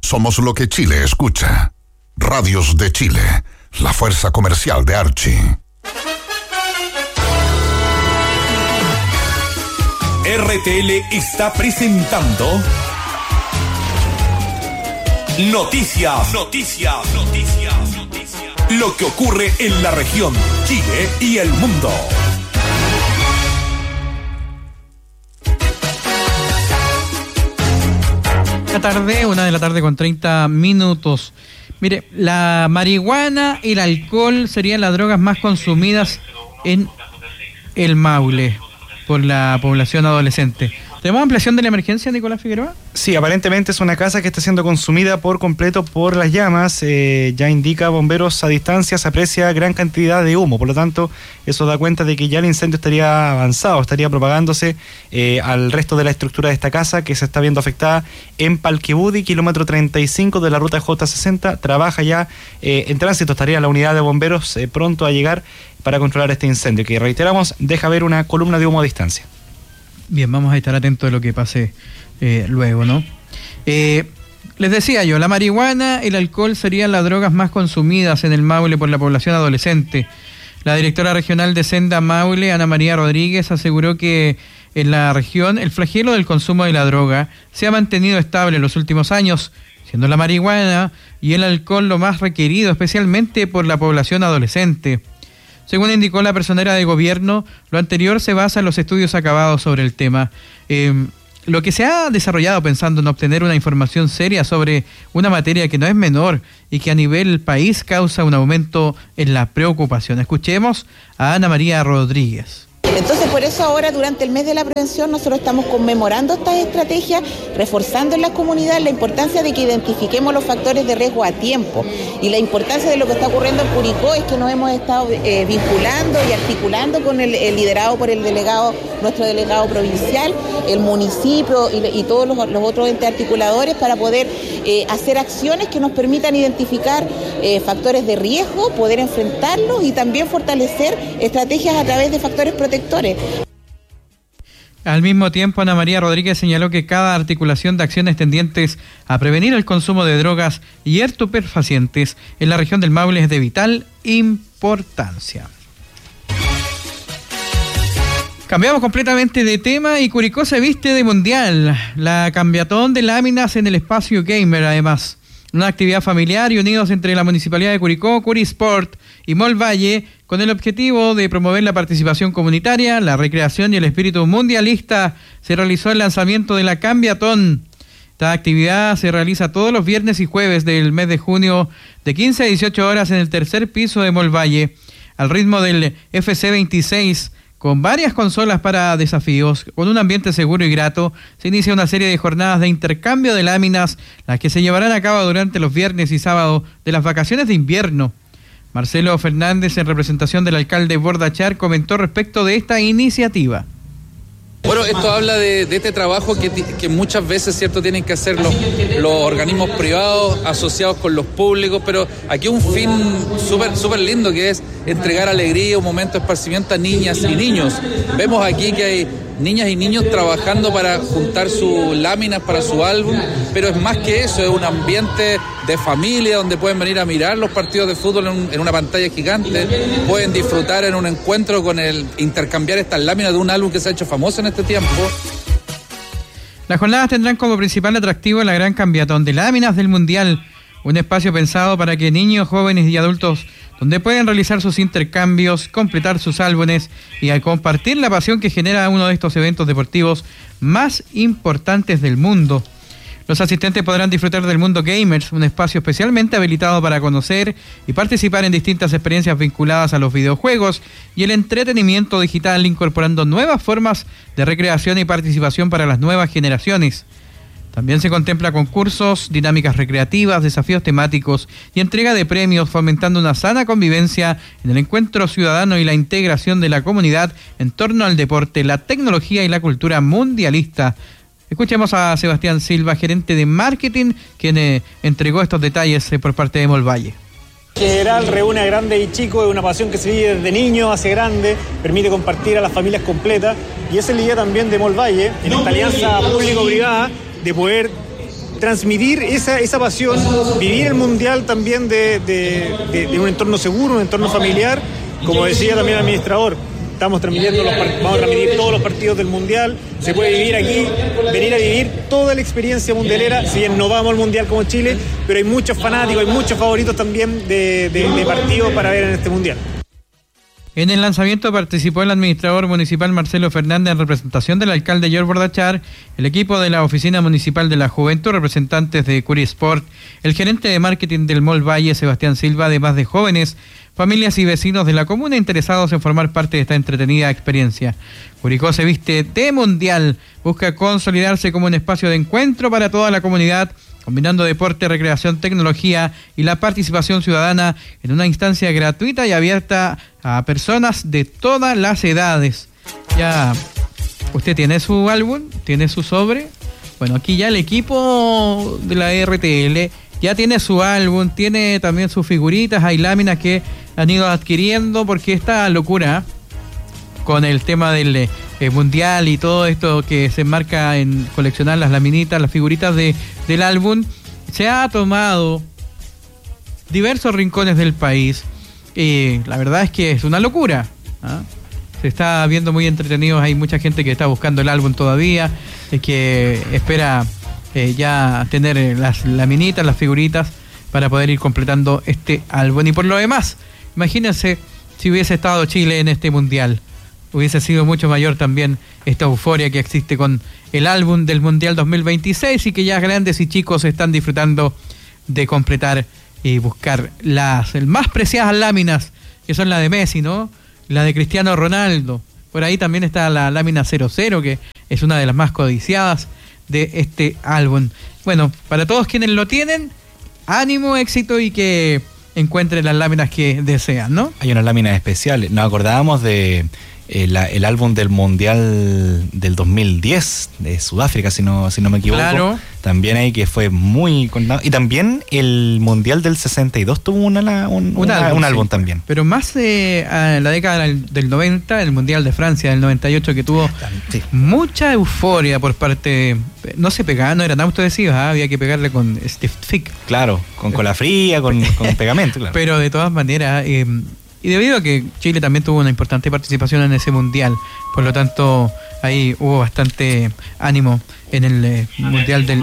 Somos lo que Chile escucha. Radios de Chile, la fuerza comercial de Archie. RTL está presentando Noticias. Lo que ocurre en la región, Chile y el mundo. Una de la tarde con 30 minutos. Mire, la marihuana y el alcohol serían las drogas más consumidas en el Maule por la población adolescente. ¿Tenemos ampliación de la emergencia, Nicolás Figueroa? Sí, aparentemente es una casa que está siendo consumida por completo por las llamas. Ya indica bomberos a distancia, se aprecia gran cantidad de humo. Por lo tanto, eso da cuenta de que ya el incendio estaría avanzado, estaría propagándose al resto de la estructura de esta casa, que se está viendo afectada en Palquibudi, kilómetro 35 de la ruta J60. Trabaja ya en tránsito, estaría la unidad de bomberos pronto a llegar para controlar este incendio, que reiteramos, deja ver una columna de humo a distancia. Bien, vamos a estar atentos de lo que pase luego, ¿no? Les decía yo, la marihuana y el alcohol serían las drogas más consumidas en el Maule por la población adolescente. La directora regional de Senda Maule, Ana María Rodríguez, aseguró que en la región el flagelo del consumo de la droga se ha mantenido estable en los últimos años, siendo la marihuana y el alcohol lo más requerido, especialmente por la población adolescente. Según indicó la personera de gobierno, lo anterior se basa en los estudios acabados sobre el tema. Lo que se ha desarrollado pensando en obtener una información seria sobre una materia que no es menor y que a nivel país causa un aumento en la preocupación. Escuchemos a Ana María Rodríguez. Entonces, por eso ahora, durante el mes de la prevención, nosotros estamos conmemorando estas estrategias, reforzando en las comunidades la importancia de que identifiquemos los factores de riesgo a tiempo. Y la importancia de lo que está ocurriendo en Curicó es que nos hemos estado vinculando y articulando con el liderado por el delegado, nuestro delegado provincial, el municipio y todos los otros entes articuladores para poder hacer acciones que nos permitan identificar factores de riesgo, poder enfrentarlos y también fortalecer estrategias a través de factores protectores. Al mismo tiempo, Ana María Rodríguez señaló que cada articulación de acciones tendientes a prevenir el consumo de drogas y estupefacientes en la región del Maule es de vital importancia. Cambiamos completamente de tema y Curicó se viste de mundial. La cambiatón de láminas en el espacio gamer, además. Una actividad familiar y unidos entre la Municipalidad de Curicó, Curisport y Mall Valle, con el objetivo de promover la participación comunitaria, la recreación y el espíritu mundialista, se realizó el lanzamiento de la Cambiatón. Esta actividad se realiza todos los viernes y jueves del mes de junio, de 15 a 18 horas en el tercer piso de Mall Valle, al ritmo del FC26, con varias consolas para desafíos, con un ambiente seguro y grato. Se inicia una serie de jornadas de intercambio de láminas, las que se llevarán a cabo durante los viernes y sábados de las vacaciones de invierno. Marcelo Fernández, en representación del alcalde Bordachar, comentó respecto de esta iniciativa. Bueno, esto habla de este trabajo que muchas veces, ¿cierto?, tienen que hacer los organismos privados asociados con los públicos, pero aquí un fin súper lindo, que es entregar alegría, un momento de esparcimiento a niñas y niños. Vemos aquí que hay niñas y niños trabajando para juntar sus láminas para su álbum, pero es más que eso, es un ambiente de familia donde pueden venir a mirar los partidos de fútbol en una pantalla gigante, pueden disfrutar en un encuentro con intercambiar estas láminas de un álbum que se ha hecho famoso en este tiempo. Las jornadas tendrán como principal atractivo la gran cambiatón de láminas del Mundial, un espacio pensado para que niños, jóvenes y adultos donde pueden realizar sus intercambios, completar sus álbumes y al compartir la pasión que genera uno de estos eventos deportivos más importantes del mundo. Los asistentes podrán disfrutar del Mundo Gamers, un espacio especialmente habilitado para conocer y participar en distintas experiencias vinculadas a los videojuegos y el entretenimiento digital, incorporando nuevas formas de recreación y participación para las nuevas generaciones. También se contempla concursos, dinámicas recreativas, desafíos temáticos y entrega de premios, fomentando una sana convivencia en el encuentro ciudadano y la integración de la comunidad en torno al deporte, la tecnología y la cultura mundialista. Escuchemos a Sebastián Silva, gerente de marketing, quien entregó estos detalles por parte de Mall Valle. En general reúne a grandes y chicos, es una pasión que se vive desde niño hacia grande, permite compartir a las familias completas y esa es la idea también de Mall Valle, en esta alianza público-privada, de poder transmitir esa pasión, vivir el Mundial también de un entorno seguro, un entorno familiar, como decía también el administrador. Estamos transmitiendo vamos a transmitir todos los partidos del Mundial. Se puede vivir aquí, venir a vivir toda la experiencia mundialera. Si bien no vamos al Mundial como Chile, pero hay muchos fanáticos, hay muchos favoritos también de partidos para ver en este Mundial. En el lanzamiento participó el administrador municipal Marcelo Fernández en representación del alcalde George Bordachar, el equipo de la Oficina Municipal de la Juventud, representantes de Curi Sport, el gerente de marketing del Mall Valle, Sebastián Silva, además de jóvenes, familias y vecinos de la comuna interesados en formar parte de esta entretenida experiencia. Curicó se viste de mundial, busca consolidarse como un espacio de encuentro para toda la comunidad, combinando deporte, recreación, tecnología y la participación ciudadana en una instancia gratuita y abierta a personas de todas las edades. Ya, ¿usted tiene su álbum? ¿Tiene su sobre? Bueno, aquí ya el equipo de la RTL ya tiene su álbum, tiene también sus figuritas, hay láminas que han ido adquiriendo porque esta locura con el tema del mundial y todo esto que se enmarca en coleccionar las laminitas, las figuritas del álbum, se ha tomado diversos rincones del país y la verdad es que es una locura, ¿ah? Se está viendo muy entretenidos, hay mucha gente que está buscando el álbum todavía, que espera ya tener las laminitas, las figuritas para poder ir completando este álbum. Y por lo demás, imagínense si hubiese estado Chile en este mundial. Hubiese sido mucho mayor también esta euforia que existe con el álbum del Mundial 2026 y que ya grandes y chicos están disfrutando de completar y buscar las más preciadas láminas, que son la de Messi, ¿no? La de Cristiano Ronaldo. Por ahí también está la lámina 00, que es una de las más codiciadas de este álbum. Bueno, para todos quienes lo tienen, ánimo, éxito y que encuentren las láminas que desean, ¿no? Hay unas láminas especiales. Nos acordábamos de el álbum del Mundial del 2010 de Sudáfrica, si no me equivoco. Claro. También ahí que fue muy contado. Y también el Mundial del 62 tuvo un álbum también. Pero más en la década del 90, el Mundial de Francia del 98, que tuvo mucha euforia por parte... No se pegaba, no eran autoadhesivos, había que pegarle con Stiff Thick. Claro, con cola fría, con pegamento, claro. Pero de todas maneras... y debido a que Chile también tuvo una importante participación en ese mundial, por lo tanto ahí hubo bastante ánimo en el mundial del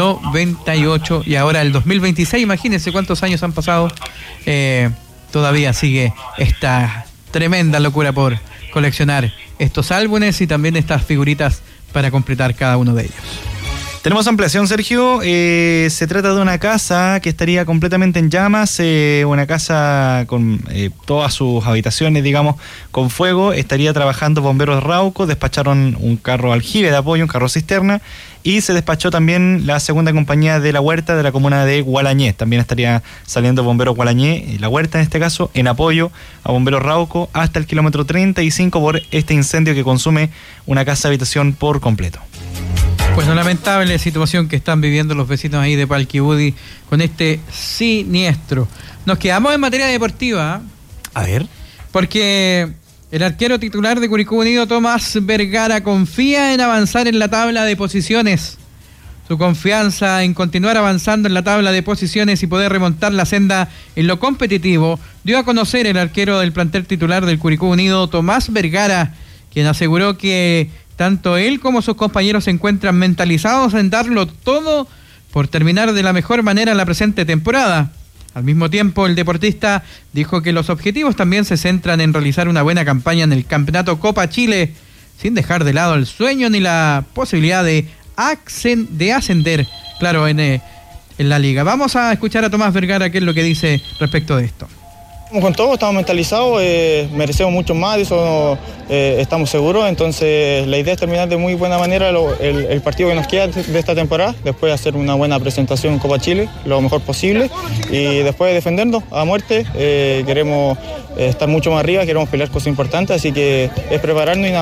98 y ahora el 2026, imagínense cuántos años han pasado, todavía sigue esta tremenda locura por coleccionar estos álbumes y también estas figuritas para completar cada uno de ellos. Tenemos ampliación, Sergio. Se trata de una casa que estaría completamente en llamas, una casa con todas sus habitaciones, digamos, con fuego. Estaría trabajando bomberos Rauco, despacharon un carro aljibe de apoyo, un carro cisterna, y se despachó también la segunda compañía de la huerta de la comuna de Gualañé. También estaría saliendo bomberos Gualañé, la huerta en este caso, en apoyo a bomberos Rauco hasta el kilómetro 35 por este incendio que consume una casa habitación por completo. Pues una lamentable situación que están viviendo los vecinos ahí de Palquibudi con este siniestro. Nos quedamos en materia deportiva. A ver. Porque el arquero titular de Curicó Unido, Tomás Vergara, confía en avanzar en la tabla de posiciones. Su confianza en continuar avanzando en la tabla de posiciones y poder remontar la senda en lo competitivo dio a conocer el arquero del plantel titular del Curicó Unido, Tomás Vergara, quien aseguró que tanto él como sus compañeros se encuentran mentalizados en darlo todo por terminar de la mejor manera la presente temporada. Al mismo tiempo, el deportista dijo que los objetivos también se centran en realizar una buena campaña en el Campeonato Copa Chile, sin dejar de lado el sueño ni la posibilidad de ascender, claro, en la liga. Vamos a escuchar a Tomás Vergara qué es lo que dice respecto de esto. Con todo, estamos mentalizados, merecemos mucho más, de eso estamos seguros, entonces la idea es terminar de muy buena manera el partido que nos queda de esta temporada, después hacer una buena presentación en Copa Chile, lo mejor posible, y después defendernos a muerte. Queremos estar mucho más arriba, queremos pelear cosas importantes, así que es prepararnos y nada más.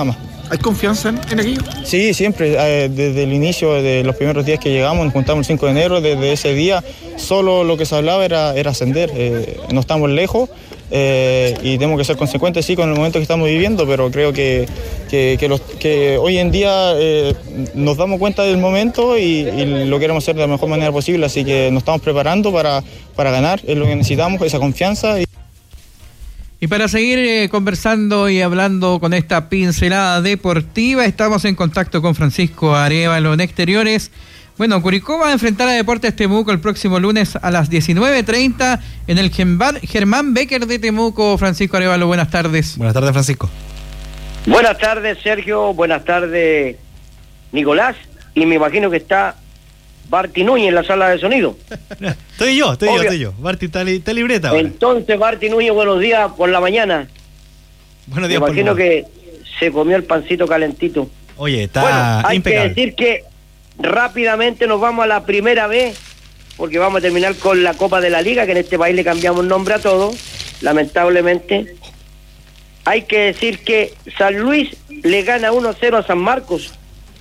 ¿Hay confianza en aquello? Sí, siempre. Desde el inicio, de los primeros días que llegamos, nos juntamos el 5 de enero, desde ese día, solo lo que se hablaba era ascender. No estamos lejos y tenemos que ser consecuentes, sí, con el momento que estamos viviendo, pero creo que hoy en día nos damos cuenta del momento y lo queremos hacer de la mejor manera posible, así que nos estamos preparando para ganar, es lo que necesitamos, esa confianza. Y para seguir conversando y hablando con esta pincelada deportiva, estamos en contacto con Francisco Arévalo en Exteriores. Bueno, Curicó va a enfrentar a Deportes Temuco el próximo lunes a las 19:30 en el Germán Becker de Temuco. Francisco Arévalo, buenas tardes. Buenas tardes, Francisco. Buenas tardes, Sergio. Buenas tardes, Nicolás. Y me imagino que está Barty Núñez en la sala de sonido. Estoy yo. Barty está libreta ahora. Entonces, Barty Núñez, buenos días por la mañana. Buenos días. Me imagino que se comió el pancito calentito. Oye, está impecable. Hay que decir que rápidamente nos vamos a la primera vez, porque vamos a terminar con la Copa de la Liga, que en este país le cambiamos nombre a todo, lamentablemente. Hay que decir que San Luis le gana 1-0 a San Marcos.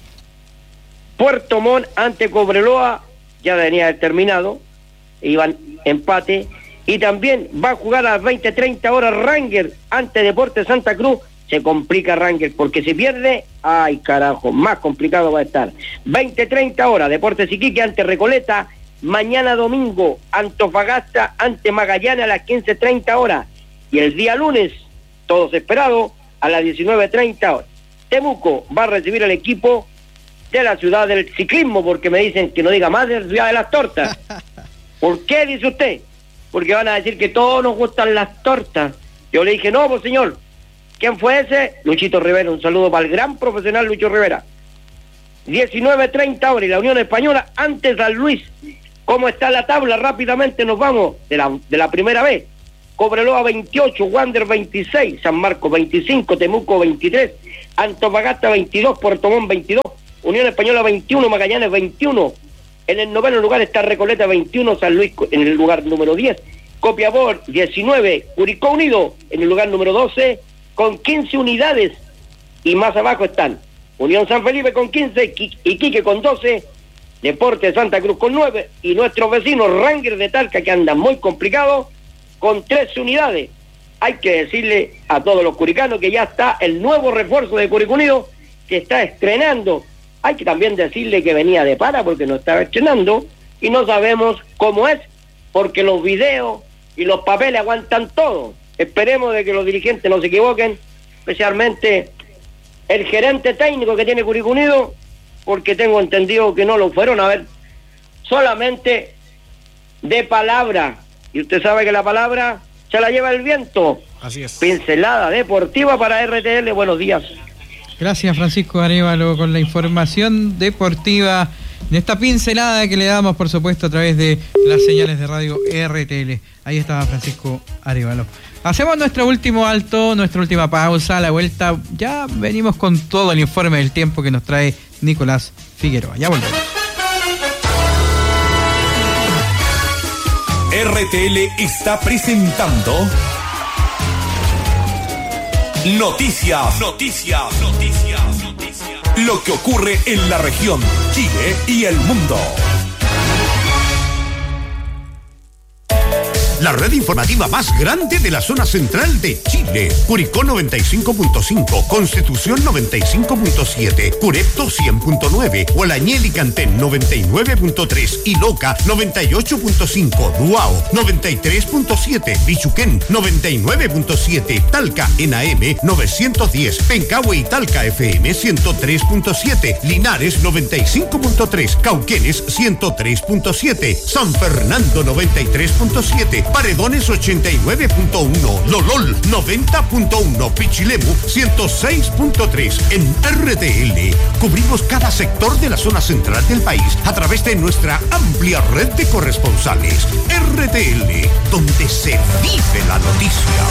Puerto Montt ante Cobreloa ya venía terminado, iban empate, y también va a jugar a las 20:30 horas Ranger ante Deportes Santa Cruz. Se complica Ranger, porque si pierde, ay carajo, más complicado va a estar. 20:30 horas, Deportes Iquique ante Recoleta. Mañana domingo, Antofagasta ante Magallanes a las 15:30 horas. Y el día lunes, todos esperados, a las 19:30 horas. Temuco va a recibir al equipo de la ciudad del ciclismo, porque me dicen que no diga más de la ciudad de las tortas. ¿Por qué dice usted? Porque van a decir que todos nos gustan las tortas. Yo le dije, no, pues señor, ¿quién fue ese? Luchito Rivera. Un saludo para el gran profesional Lucho Rivera. 19:30 horas y la Unión Española ante San Luis. ¿Cómo está la tabla? Rápidamente nos vamos de la primera vez. Cobreloa 28, Wander 26, San Marcos 25, Temuco 23, Antofagasta 22, Puerto Montt 22, Unión Española 21, Magallanes 21. En el noveno lugar está Recoleta 21, San Luis en el lugar número 10, Copiapó 19, Curicó Unido en el lugar número 12 con 15 unidades, y más abajo están Unión San Felipe con 15, Iquique con 12, Deportes Santa Cruz con 9 y nuestros vecinos Ranger de Talca, que andan muy complicados, con 13 unidades. Hay que decirle a todos los curicanos que ya está el nuevo refuerzo de Curicó Unido, que está estrenando. Hay que también decirle que venía de para, porque no estaba estrenando, y no sabemos cómo es, porque los videos y los papeles aguantan todo. Esperemos de que los dirigentes no se equivoquen, especialmente el gerente técnico que tiene Curicó Unido, porque tengo entendido que no lo fueron a ver, solamente de palabra, y usted sabe que la palabra se la lleva el viento. Así es. Pincelada deportiva para RTL, buenos días. Gracias, Francisco Arévalo, con la información deportiva en esta pincelada que le damos, por supuesto, a través de las señales de radio RTL. Ahí estaba Francisco Arévalo. Hacemos nuestro último alto, nuestra última pausa. A la vuelta ya venimos con todo el informe del tiempo que nos trae Nicolás Figueroa. Ya volvemos. RTL está presentando Noticias. Lo que ocurre en la región, Chile y el mundo. La red informativa más grande de la zona central de Chile. Curicó 95.5, Constitución 95.7, Curepto 100.9, Hualañel y Cantén 99.3 y Loca 98.5, Duao 93.7, Bichuquén 99.7, Talca en AM 910, Pencahue y Talca FM 103.7, Linares 95.3, Cauquenes 103.7, San Fernando 93.7, Paredones 89.1, Lolol 90.1, Pichilemu 106.3. En RTL cubrimos cada sector de la zona central del país a través de nuestra amplia red de corresponsales. RTL, donde se vive la noticia.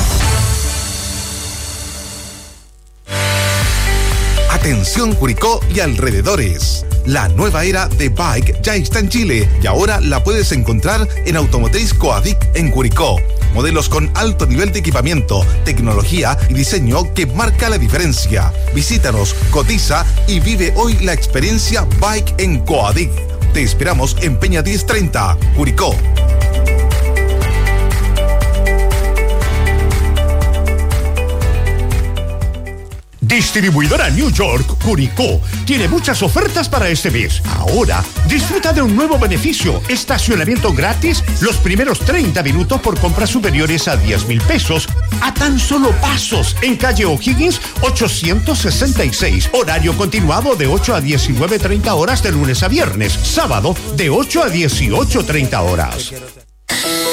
Atención Curicó y alrededores. La nueva era de bike ya está en Chile y ahora la puedes encontrar en Automotriz Coadic en Curicó. Modelos con alto nivel de equipamiento, tecnología y diseño que marca la diferencia. Visítanos, cotiza y vive hoy la experiencia Bike en Coadic. Te esperamos en Peña 1030, Curicó. Distribuidora New York, Curicó, tiene muchas ofertas para este mes. Ahora, disfruta de un nuevo beneficio: estacionamiento gratis los primeros 30 minutos por compras superiores a 10,000 pesos, a tan solo pasos, en calle O'Higgins 866. Horario continuado de 8 a 19:30 horas de lunes a viernes. Sábado de 8 a 18:30 horas.